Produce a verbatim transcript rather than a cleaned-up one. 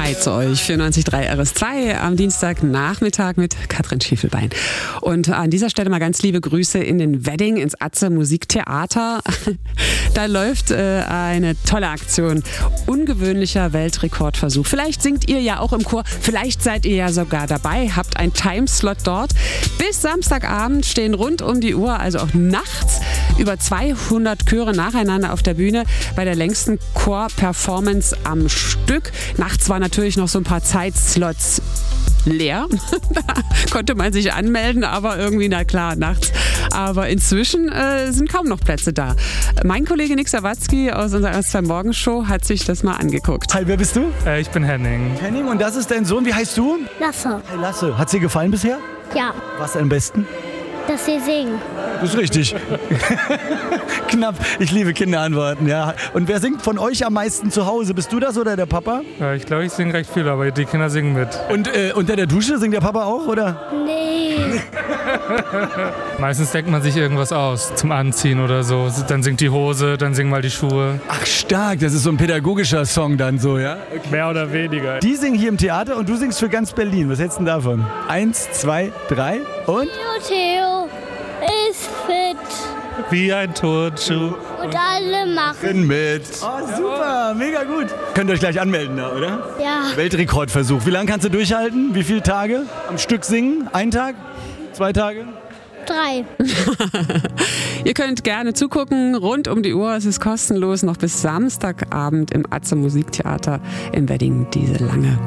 Hi zu euch, vierundneunzig Komma drei R S zwei am Dienstagnachmittag mit Katrin Schiefelbein. Und an dieser Stelle mal ganz liebe Grüße in den Wedding, ins Atze Musiktheater. Da läuft äh, eine tolle Aktion, ungewöhnlicher Weltrekordversuch. Vielleicht singt ihr ja auch im Chor, vielleicht seid ihr ja sogar dabei, habt einen Timeslot dort. Bis Samstagabend stehen rund um die Uhr, also auch nachts, über zweihundert Chöre nacheinander auf der Bühne bei der längsten Chor-Performance am Stück. Nachts war natürlich noch so ein paar Zeitslots leer. Da konnte man sich anmelden, aber irgendwie, na klar, nachts. Aber inzwischen äh, sind kaum noch Plätze da. Mein Kollege Nick Sawatzki aus unserer R S zwei Morgenshow hat sich das mal angeguckt. Hi, wer bist du? Äh, ich bin Henning. Henning, und das ist dein Sohn. Wie heißt du? Lasse. Hey Lasse, hat's dir gefallen bisher? Ja, Was am besten? dass sie singen. Das ist richtig. Knapp. Ich liebe Kinderantworten, ja. Und wer singt von euch am meisten zu Hause? Bist du das oder der Papa? Äh, ich glaube, ich singe recht viel, aber die Kinder singen mit. Und äh, unter der Dusche singt der Papa auch, oder? Nee. Meistens denkt man sich irgendwas aus zum Anziehen oder so. Dann singt die Hose, dann singen mal die Schuhe. Ach stark, das ist so ein pädagogischer Song dann so, ja? Okay. Mehr oder weniger. Die singen hier im Theater und du singst für ganz Berlin. Was hältst du denn davon? Eins, zwei, drei und? Theo Theo ist fit Wie ein Turnschuh. und alle machen. Bin mit. Oh, super, mega gut. Könnt ihr euch gleich anmelden da, oder? Ja, Weltrekordversuch. Wie lange kannst du durchhalten? Wie viele Tage am Stück singen? Ein Tag? Zwei Tage? drei. Ihr könnt gerne zugucken, rund um die Uhr. Es ist kostenlos, noch bis Samstagabend im Atze Musiktheater im Wedding diese lange.